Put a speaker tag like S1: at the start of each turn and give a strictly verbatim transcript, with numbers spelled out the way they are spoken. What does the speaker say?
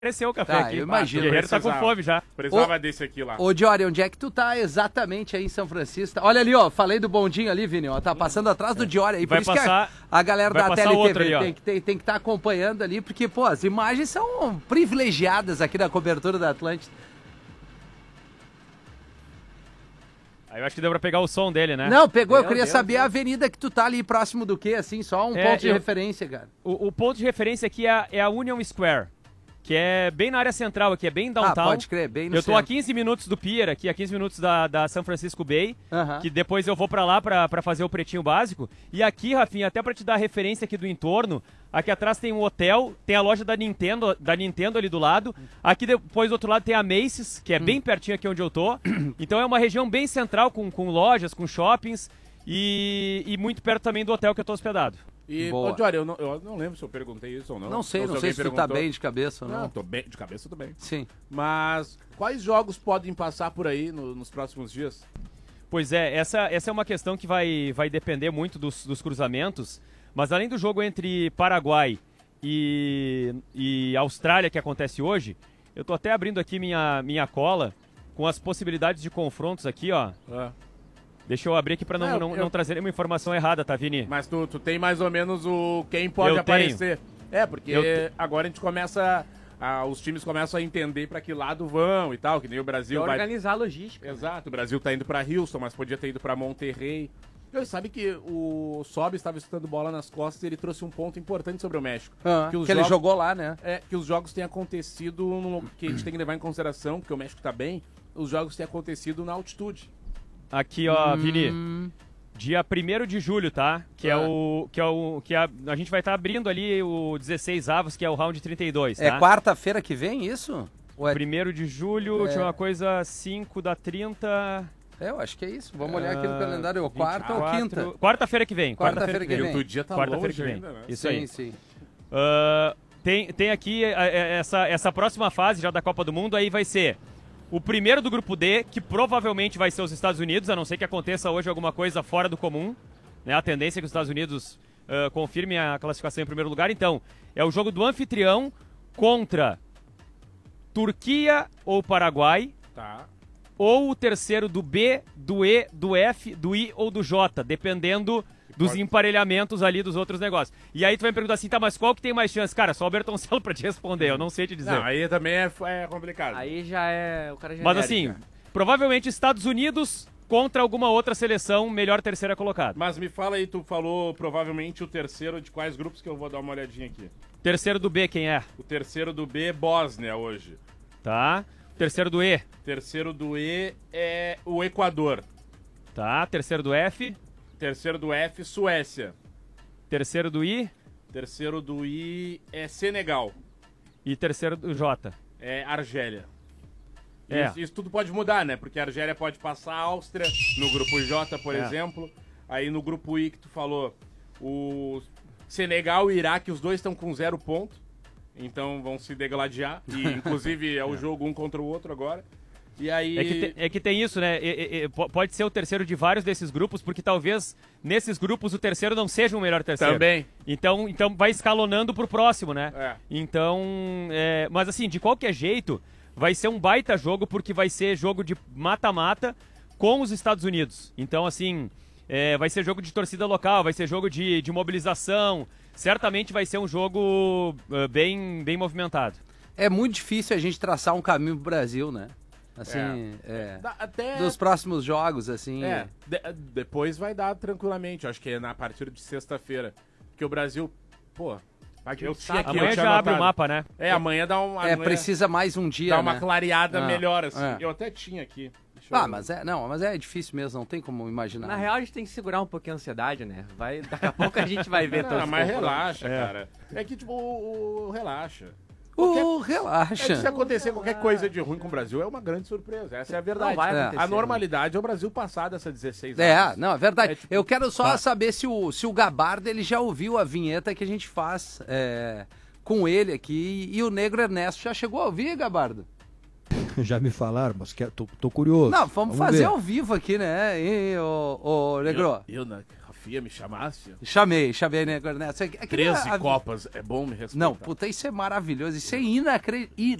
S1: Apareceu o café
S2: tá,
S1: aqui.
S2: Eu imagino.
S1: O Guerreiro tá com fome já.
S3: Precisava ô, desse aqui lá.
S2: Ô, Diori, onde é que tu tá exatamente aí em São Francisco? Olha ali, ó, falei do bondinho ali, Vini, ó, tá passando atrás do Diori aí. Por
S1: vai
S2: isso
S1: passar,
S2: que a, a galera da Tele T V
S1: ali,
S2: tem que tem, tem que estar tá acompanhando ali, porque, pô, as imagens são privilegiadas aqui na cobertura da Atlântida.
S1: Aí eu acho que deu pra pegar o som dele, né?
S2: Não, pegou,
S4: Meu
S2: eu queria
S4: Deus,
S2: saber
S4: Deus.
S2: a avenida que tu tá ali próximo do quê, assim, só um
S1: É,
S2: ponto de
S1: eu-
S2: referência, cara.
S1: O, o ponto de referência aqui é a, é a Union Square, que é bem na área central aqui, é bem downtown.
S2: Ah, pode crer, bem no
S1: Eu tô a
S2: centro.
S1: quinze minutos do Pier aqui, a quinze minutos da, da San Francisco Bay,
S2: Aham.
S1: que depois eu vou pra lá pra, pra fazer o pretinho básico. E aqui, Rafinha, até pra te dar a referência aqui do entorno, aqui atrás tem um hotel, tem a loja da Nintendo, da Nintendo ali do lado. Aqui depois do outro lado tem a Macy's, que é bem pertinho aqui onde eu tô. Então é uma região bem central, com, com lojas, com shoppings e, e muito perto também do hotel que eu tô hospedado.
S3: E,
S2: Boa.
S3: ô, Diori, eu não, eu não lembro se eu perguntei isso ou não.
S2: Não sei,
S3: ou
S2: não
S3: alguém
S2: sei se tu tá
S3: perguntou.
S2: bem de cabeça ou
S3: Não,
S2: não.
S3: tô bem, de cabeça eu tô bem.
S2: Sim.
S3: Mas quais jogos podem passar por aí no- nos próximos dias?
S1: Pois é, essa, essa é uma questão que vai, vai depender muito dos, dos cruzamentos, mas além do jogo entre Paraguai e, e Austrália que acontece hoje, eu tô até abrindo aqui minha, minha cola com as possibilidades de confrontos aqui, ó.
S3: Ah.
S1: Deixa eu abrir aqui pra não,
S3: Não,
S1: não,
S3: eu-
S1: não trazer nenhuma informação errada, tá, Vini?
S3: Mas tu, tu tem mais ou menos o quem pode
S1: Eu
S3: aparecer. É, porque
S1: Eu te-
S3: agora a gente começa. a- os times começam a entender pra que lado vão e tal, que nem o
S4: E
S3: Brasil vai.
S4: organizar a logística.
S3: Exato, o Brasil tá indo pra Houston, mas podia ter ido pra Monterrey. Eu sabe que o Sob estava estudando bola nas costas e ele trouxe um ponto importante sobre o México.
S2: Ah,
S3: que
S2: que
S3: os
S2: ele
S3: jogos-
S2: jogou lá, né?
S3: É, que os jogos têm acontecido, no, que a gente tem que levar em consideração, porque o México tá bem, os jogos têm acontecido na altitude.
S1: Aqui, ó,
S2: Hum.
S1: Vini. Dia primeiro de julho, tá? Que é
S3: Ah.
S1: o. Que é o. Que a, a gente vai estar abrindo ali o dezesseis avos, que é o round trinta e dois, tá?
S2: É quarta-feira que vem isso? Ou é...
S1: Primeiro de julho,
S2: É.
S1: tinha uma coisa cinco da trinta.
S2: é, eu acho que é isso. Vamos olhar aqui no
S1: Ah,
S2: calendário, ou quarta ou
S1: vinte e
S2: quinta.
S1: quatro Quarta-feira que vem.
S2: Quarta-feira que
S3: E
S2: vem.
S3: o dia tá
S1: Quarta-feira
S3: longe
S1: que vem.
S3: ainda, né?
S1: Isso
S2: sim,
S1: aí.
S2: sim.
S1: Ah, tem, tem aqui eh, eh, essa, essa próxima fase já da Copa do Mundo, aí vai ser o primeiro do grupo D, que provavelmente vai ser os Estados Unidos, a não ser que aconteça hoje alguma coisa fora do comum. Né? A tendência é que os Estados Unidos ah, confirmem a classificação em primeiro lugar. Então, é o jogo do anfitrião contra Turquia ou Paraguai,
S3: Tá.
S1: ou o terceiro do B, do E, do F, do I ou do J, dependendo dos
S3: pode-
S1: emparelhamentos ali dos outros negócios. E aí tu vai me perguntar assim, tá, mas qual que tem mais chance? Cara, só o Bertoncello pra te responder, eu não sei te dizer.
S3: Não, aí também é, é complicado.
S4: Aí já é o cara
S1: Mas
S4: genérico,
S1: assim,
S4: já.
S1: provavelmente Estados Unidos contra alguma outra seleção, melhor terceira colocada.
S3: Mas me fala aí, tu falou provavelmente o terceiro de quais grupos que eu vou dar uma olhadinha aqui.
S1: Terceiro do B, quem é?
S3: O terceiro do B, Bósnia hoje.
S1: Tá. Terceiro do E,
S3: Terceiro do E é o Equador.
S1: tá. Terceiro do F,
S3: Terceiro do F, Suécia.
S1: terceiro do I
S3: Terceiro do I é Senegal.
S1: e terceiro do J.
S3: É Argélia.
S1: É.
S3: Isso, isso tudo pode mudar, né? Porque a Argélia pode passar a Áustria no grupo J, por
S1: É.
S3: exemplo. Aí no grupo I que tu falou, o Senegal e o Iraque, os dois estão com zero ponto. Então vão se degladiar. E inclusive é o jogo um contra o outro agora. E aí.
S1: É que, te- é que tem isso, né? E- e- e po- pode ser o terceiro de vários desses grupos, porque talvez nesses grupos o terceiro não seja o melhor terceiro.
S3: Também.
S1: Então, então vai escalonando pro próximo, né?
S3: É.
S1: Então, é, mas assim, de qualquer jeito, vai ser um baita jogo, porque vai ser jogo de mata-mata com os Estados Unidos. Então, assim, é, vai ser jogo de torcida local, vai ser jogo de, de mobilização. Certamente vai ser um jogo uh, bem, bem movimentado.
S2: É muito difícil a gente traçar um caminho pro Brasil, né? Assim, é.
S3: Dá- Até.
S2: Dos próximos jogos, assim.
S3: É, de- depois vai dar tranquilamente, acho que é na partir de sexta-feira. Porque o Brasil, pô, eu tinha aqui,
S1: Amanhã
S3: eu tinha
S1: já abre o
S3: anotado.
S1: mapa, né?
S3: É, amanhã dá um.
S2: É,
S3: amanhã
S2: precisa mais um dia,
S3: dá uma
S2: né?
S3: clareada
S2: Ah,
S3: melhor, assim.
S2: é.
S3: Eu até tinha aqui. Deixa eu-
S2: Ah, mas é, não, mas é difícil mesmo, não tem como imaginar.
S4: Na real, a gente tem que segurar um pouquinho a ansiedade, né? Vai, daqui a pouco a gente vai ver todos
S3: Não,
S4: os
S3: mas
S4: confrontos.
S3: relaxa,
S1: É.
S3: cara. É que, tipo, o, o- relaxa.
S2: Uh,
S3: É
S2: relaxa.
S3: que se acontecer qualquer coisa de ruim com o Brasil, é uma grande surpresa. Essa é a verdade.
S4: Não vai
S2: É.
S4: acontecer.
S3: A normalidade é o Brasil passar dessa dezesseis
S2: É,
S3: anos.
S2: não, é verdade.
S3: É, tipo,
S2: Eu quero só
S3: tá.
S2: saber se o, se o Gabardo ele já ouviu a vinheta que a gente faz é, com ele aqui. E o Negro Ernesto já chegou a ouvir, Gabardo?
S5: Já me falaram, mas quero, tô, tô curioso.
S2: Não, vamos, fazer
S5: ver.
S2: ao vivo aqui, né, hein, ô, ô Negro?
S3: Eu, eu, né, chefia, me chamasse?
S2: Chamei, chamei, Nego Ernesto. É que- é que
S3: treze
S2: a-
S3: Copas, é bom me respeitar.
S2: Não, puta, isso é maravilhoso. Isso é inacreditável.